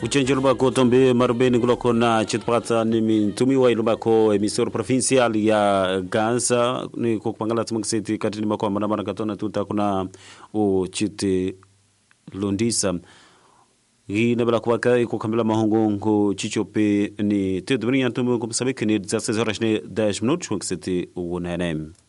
Uchenjo lubako tombe marubeni kuloko na chitpata ni mintumiwa ilubako emisoro provincial ya Gaza ni kukupangala tumakisiti katini mako manamana katona tuta kuna uchiti Lundisa Ginabala kwaka ikukamila mahongo chichope ni tudbrini antumu kumsabiki ni 16 horas ni 10 minutos wakisiti unanem